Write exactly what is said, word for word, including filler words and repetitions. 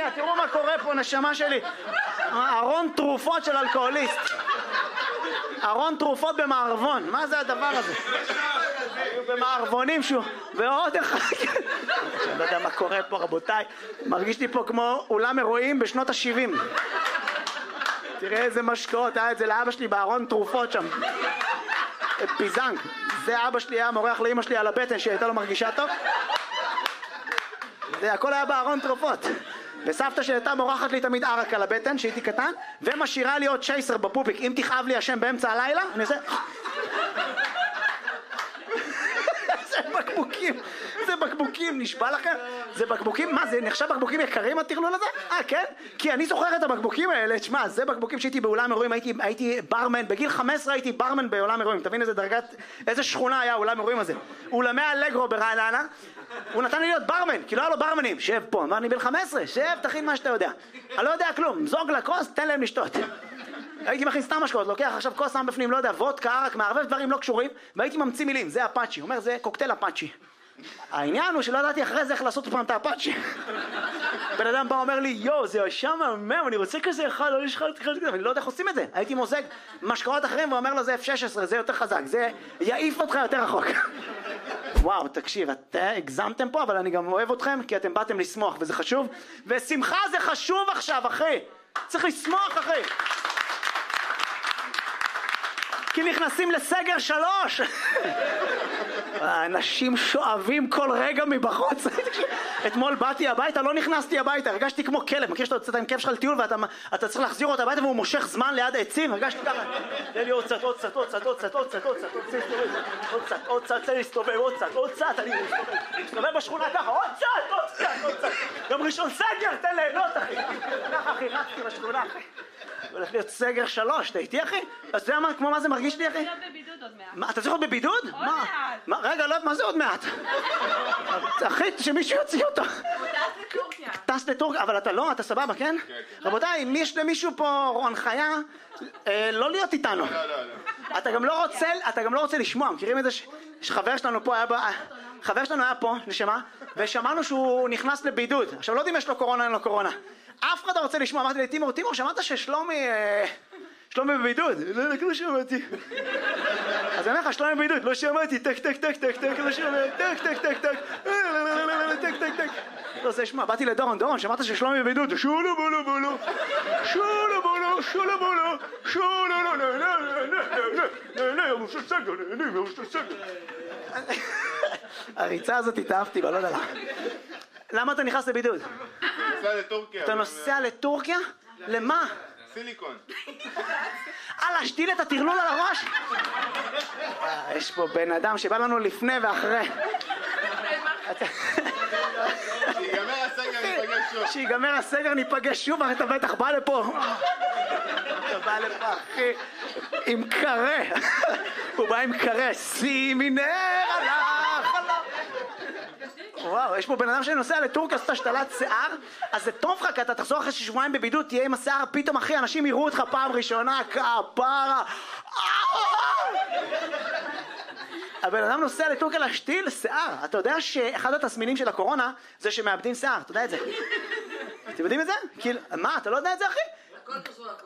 שנייה, תראו מה קורה פה, נשמה שלי. ארון תרופות של אלכוהוליסט. ארון תרופות במערבון, מה זה הדבר הזה? במערבונים שהוא, ועוד אחד. אני לא יודע מה קורה פה, רבותיי. מרגיש לי פה כמו אולם אירועים בשנות ה-שבעים. תראה איזה משקאות, היה את זה לאבא שלי בארון תרופות שם. פיזנג. זה אבא שלי היה מורח לאמא שלי על הבטן שהייתה לו מרגישה טוב. זה הכל היה בארון תרופות. וסבתא שהייתה מורחת לי תמיד ערק על הבטן שהייתי קטן, ומשאירה לי עוד צ'ייסר בפופיק. אם תכאב לי השם באמצע הלילה, אני עושה... זה בקבוקים, זה בקבוקים, נשבע לכם? זה בקבוקים, מה זה נחשב בקבוקים יקרים הטרלול הזה? אה כן? כי אני זוכר את הבקבוקים האלה, תשמע, זה בקבוקים שהייתי באולם אירועים, הייתי, הייתי ברמן, בגיל חמש עשרה הייתי ברמן באולם אירועים, תבין איזה דרגת, איזה שכונה היה אולם אירועים הזה. אולמי אלגרו ברעננה, הוא נתן לי להיות ברמן, כי לא היה לו ברמנים, שב פה, אמר אני בן חמש עשרה, שב, תכין מה שאתה יודע. אני לא יודע כלום, זוג לכוס, תן להם לשתות. הייתי מכין סתם משקאות, לוקח עכשיו כוס שם בפנים, לא יודע, וודקה, ערק, מערבב דברים לא קשורים, והייתי ממציא מילים, זה אפאצ'י, הוא אומר זה קוקטייל אפאצ'י. העניין הוא שלא ידעתי אחרי זה איך לעשות פעם את האפאצ'י. בן אדם בא אומר לי, יו, זה שם מהמם, אני רוצה כזה אחד, לא יש אחד כזה, ואני לא יודע איך עושים את זה. הייתי מוזג משקאות אחרים ואומר לו זה אף שש עשרה, זה יותר חזק, זה יעיף אותך יותר רחוק. וואו, תקשיב, אתם הגזמתם פה, אבל אני גם אוהב אתכם, כי אתם באתם לשמוח, וזה חשוב. ושמחה זה חשוב עכשיו, אחי. צריך לשמוח, אחי. כי נכנסים לסגר שלוש. האנשים שואבים כל רגע מבחוץ. אתמול באתי הביתה, לא נכנסתי הביתה, הרגשתי כמו כלב. מכיר שאתה יוצאת עם כיף שלך לטיול ואתה צריך להחזיר אותה הביתה והוא מושך זמן ליד העצים? הרגשתי ככה. תן לי עוד קצת, עוד קצת, עוד קצת, עוד קצת, עוד קצת, עוד קצת, עוד קצת, עוד קצת, תן לי להסתובב, עוד קצת, עוד קצת, אני מסתובב בשכונה ככה, עוד קצת, עוד קצת, עוד קצת. יום ראשון סגר, תן ליהנות, אחי. ככה, אחי, רצתי בשכונה, אחי. הולך להיות סגר שלוש, אתה איתי אחי? אז אתה יודע מה, כמו מה זה מרגיש לי אחי? אני להיות בבידוד עוד מעט. מה, אתה צריך להיות בבידוד? עוד מעט. רגע, לא, מה זה עוד מעט? אחי, שמישהו יוציא אותו. הוא טס לטורקיה. טס לטורקיה, אבל אתה לא, אתה סבבה, כן? רבותיי, אם יש למישהו פה הנחיה, לא להיות איתנו. אתה גם לא רוצה, אתה גם לא רוצה לשמוע, מכירים את זה שחבר שלנו פה היה ב... חבר שלנו היה פה, נשמה, ושמענו שהוא נכנס לבידוד. עכשיו, לא יודעים אם יש לו קורונה, אין לו קורונה. אף אחד לא רוצה לשמוע, אמרתי לי, תימור, תימור, שמעת ששלומי, שלומי בבידוד? לא, לא שמעתי. אז אני אומר לך, שלומי בבידוד, לא שמעתי, טק, טק, טק, טק, טק, לא שמעתי, טק, טק, טק, טק, טק, טק, טק. לא, זה שמע, באתי לדורון, דורון, שמעת ששלומי בבידוד, שולו בולו בולו, שולו בולו, שולו בולו, שולו לא, לא, לא, לא, לא, לא, לא, לא, סגר, לא, סגר. הריצה הזאת התאהבתי בה, לא יודע למה. למה אתה נכנס לבידוד? נוסע לטורקיה. אתה נוסע לטורקיה? למה? סיליקון. אה, להשתיל את הטרלול על הראש? יש פה בן אדם שבא לנו לפני ואחרי. שיגמר הסגר ניפגש שוב. שיגמר הסגר ניפגש שוב, אתה בטח בא לפה. אתה בא לפה, אחי, עם קרה. הוא בא עם קרה. שימי נר הלך עליו. וואו, יש פה בן אדם שנוסע לטורקיה, עשתה השתלת שיער, אז זה טוב לך, כי אתה תחזור אחרי שבועיים בבידוד, תהיה עם השיער, פתאום אחי, אנשים יראו אותך פעם ראשונה, כפרה. הבן אדם נוסע לטורקיה להשתיל שיער. אתה יודע שאחד התסמינים של הקורונה זה שמאבדים שיער, אתה יודע את זה? אתם יודעים את זה? מה, אתה לא יודע את זה אחי?